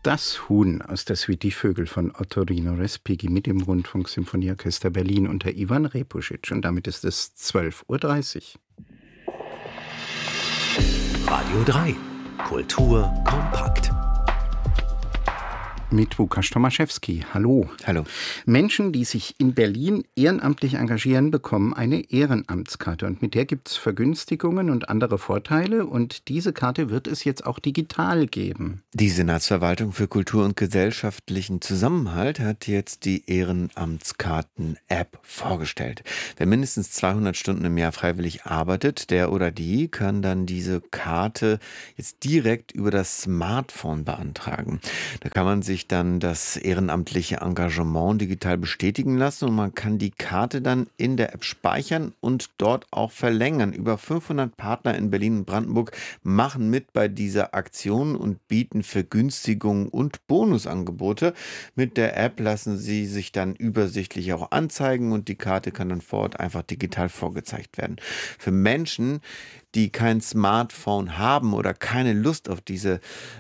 Das Huhn aus der Suite Die Vögel von Ottorino Respighi mit dem Rundfunksymphonieorchester Berlin unter Ivan Repusic. Und damit ist es 12:30 Uhr. Radio 3. Kultur kompakt. Mit Łukasz Tomaszewski. Hallo. Hallo. Menschen, die sich in Berlin ehrenamtlich engagieren, bekommen eine Ehrenamtskarte. Und mit der gibt es Vergünstigungen und andere Vorteile. Und diese Karte wird es jetzt auch digital geben. Die Senatsverwaltung für Kultur und gesellschaftlichen Zusammenhalt hat jetzt die Ehrenamtskarten-App vorgestellt. Wer mindestens 200 Stunden im Jahr freiwillig arbeitet, der oder die kann dann diese Karte jetzt direkt über das Smartphone beantragen. Da kann man sich dann das ehrenamtliche Engagement digital bestätigen lassen und man kann die Karte dann in der App speichern und dort auch verlängern. Über 500 Partner in Berlin und Brandenburg machen mit bei dieser Aktion und bieten Vergünstigungen und Bonusangebote. Mit der App lassen sie sich dann übersichtlich auch anzeigen und die Karte kann dann vor Ort einfach digital vorgezeigt werden. Für Menschen, die kein Smartphone haben oder keine Lust auf diese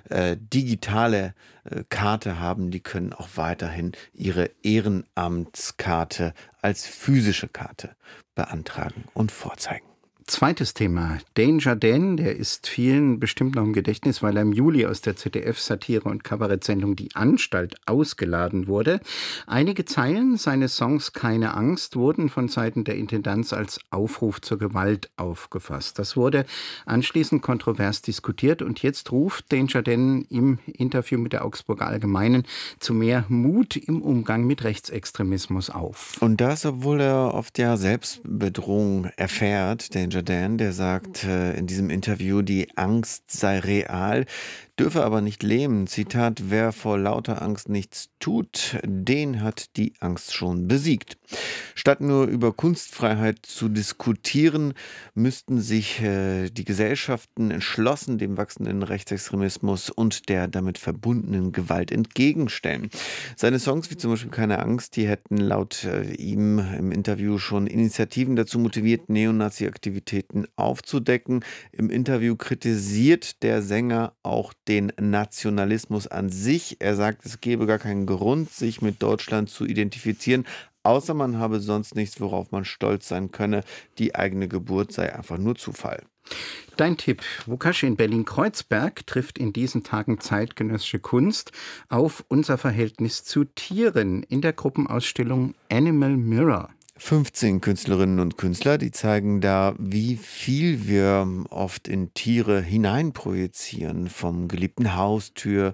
digitale Karte haben, die können auch weiterhin ihre Ehrenamtskarte als physische Karte beantragen und vorzeigen. Zweites Thema. Danger Dan, der ist vielen bestimmt noch im Gedächtnis, weil er im Juli aus der ZDF-Satire- und Kabarettsendung Die Anstalt ausgeladen wurde. Einige Zeilen seines Songs Keine Angst wurden von Seiten der Intendanz als Aufruf zur Gewalt aufgefasst. Das wurde anschließend kontrovers diskutiert und jetzt ruft Danger Dan im Interview mit der Augsburger Allgemeinen zu mehr Mut im Umgang mit Rechtsextremismus auf. Und das, obwohl er oft ja Selbstbedrohung erfährt. Danger Dan, der sagt in diesem Interview, die Angst sei real, dürfe aber nicht lähmen. Zitat, wer vor lauter Angst nichts tut, den hat die Angst schon besiegt. Statt nur über Kunstfreiheit zu diskutieren, müssten sich die Gesellschaften entschlossen dem wachsenden Rechtsextremismus und der damit verbundenen Gewalt entgegenstellen. Seine Songs, wie zum Beispiel Keine Angst, die hätten laut ihm im Interview schon Initiativen dazu motiviert, Neonazi-Aktivitäten aufzudecken. Im Interview kritisiert der Sänger auch den Nationalismus an sich. Er sagt, es gebe gar keinen Grund, sich mit Deutschland zu identifizieren, außer man habe sonst nichts, worauf man stolz sein könne. Die eigene Geburt sei einfach nur Zufall. Dein Tipp. Łukasz, in Berlin-Kreuzberg trifft in diesen Tagen zeitgenössische Kunst auf unser Verhältnis zu Tieren in der Gruppenausstellung Animal Mirror. 15 Künstlerinnen und Künstler, die zeigen da, wie viel wir oft in Tiere hineinprojizieren. Vom geliebten Haustier,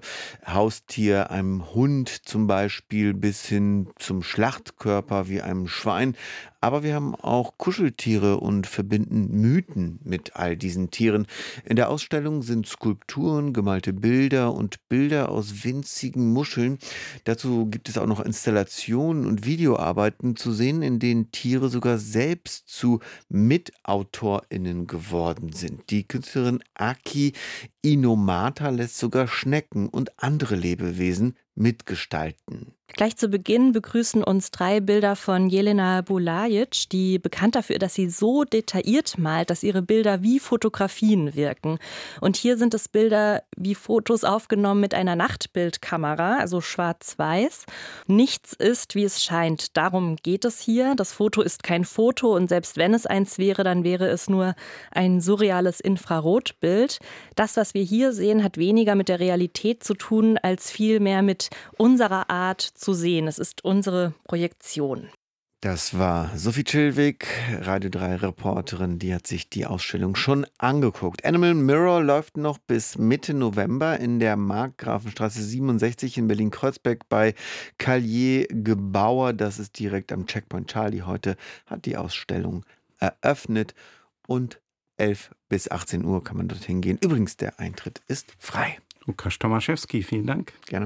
einem Hund zum Beispiel, bis hin zum Schlachtkörper wie einem Schwein. Aber wir haben auch Kuscheltiere und verbinden Mythen mit all diesen Tieren. In der Ausstellung sind Skulpturen, gemalte Bilder und Bilder aus winzigen Muscheln. Dazu gibt es auch noch Installationen und Videoarbeiten zu sehen, in denen Tiere sogar selbst zu MitautorInnen geworden sind. Die Künstlerin Aki Inomata lässt sogar Schnecken und andere Lebewesen mitgestalten. Gleich zu Beginn begrüßen uns 3 Bilder von Jelena Bulajic, die bekannt dafür, dass sie so detailliert malt, dass ihre Bilder wie Fotografien wirken. Und hier sind es Bilder wie Fotos aufgenommen mit einer Nachtbildkamera, also schwarz-weiß. Nichts ist, wie es scheint. Darum geht es hier. Das Foto ist kein Foto und selbst wenn es eins wäre, dann wäre es nur ein surreales Infrarotbild. Das, was wir hier sehen, hat weniger mit der Realität zu tun, als vielmehr mit unserer Art zu sehen. Es ist unsere Projektion. Das war Sophie Chillwig, Radio 3 Reporterin, die hat sich die Ausstellung schon angeguckt. Animal Mirror läuft noch bis Mitte November in der Markgrafenstraße 67 in Berlin-Kreuzberg bei Callier Gebauer. Das ist direkt am Checkpoint Charlie. Heute hat die Ausstellung eröffnet und 11 bis 18 Uhr kann man dorthin gehen. Übrigens, der Eintritt ist frei. Łukasz Tomaszewski, vielen Dank. Gerne.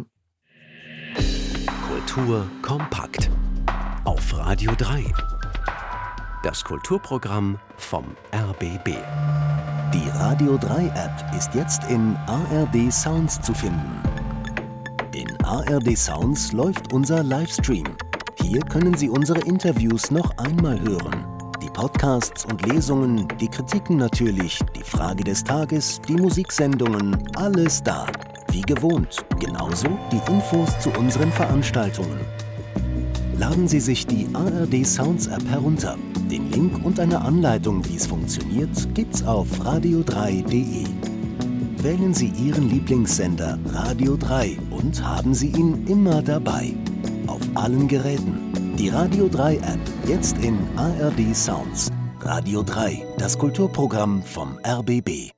Kultur kompakt. Auf Radio 3. Das Kulturprogramm vom RBB. Die Radio 3 App ist jetzt in ARD Sounds zu finden. In ARD Sounds läuft unser Livestream. Hier können Sie unsere Interviews noch einmal hören. Die Podcasts und Lesungen, die Kritiken natürlich, die Frage des Tages, die Musiksendungen, alles da. wie gewohnt, genauso die Infos zu unseren Veranstaltungen. Laden Sie sich die ARD Sounds App herunter. Den Link und eine Anleitung, wie es funktioniert, gibt's auf radio3.de. Wählen Sie Ihren Lieblingssender Radio 3 und haben Sie ihn immer dabei. Auf allen Geräten. Die Radio 3 App, jetzt in ARD Sounds. Radio 3, das Kulturprogramm vom RBB.